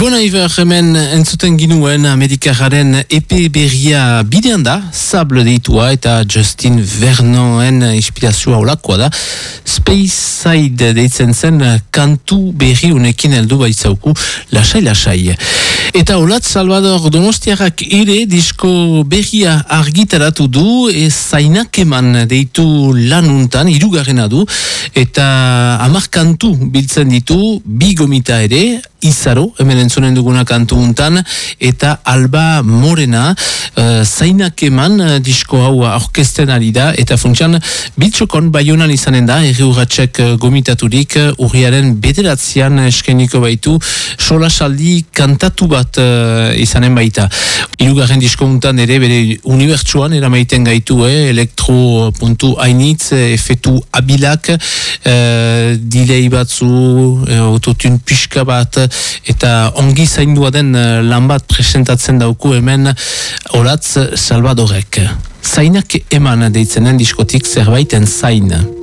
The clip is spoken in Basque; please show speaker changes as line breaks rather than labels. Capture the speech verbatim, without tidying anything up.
Bon Iver hemen entzuten ginuen Amerikararen E P berria bidean da, Sable deitua eta Justin Vernonen inspirazioa olakoa da. Space Side deitzen zen kantu berri unekin heldu baitzauku lasai-lasai. Eta olat Salvador Donostiarrak ere disko berria argitaratu du, ez zainak eman deitu lanuntan, hirugarrena du, eta hamar kantu biltzen ditu, bi gomita ere, Izaro, hemen entzunen duguna kantu untan, eta Alba Morena, uh, zainak eman uh, disko hau orkesten ari da, eta funtsian bitxokon Baionan izanen da, erri urratxek uh, gomitaturik, uh, urriaren bederatzean eskeniko baitu, solasaldi kantatu bat uh, izanen baita. Hirugarren disko untan ere, bere unibertsuan eramaiten gaitu, eh, elektro puntu hainitz, efetu abilak, uh, delay batzu, uh, autotune pixka bat, eta ongi zaindua den lan bat presentatzen dauku hemen Olatz Salvadorek. Zainak eman deitzenen diskotik zerbaiten zain.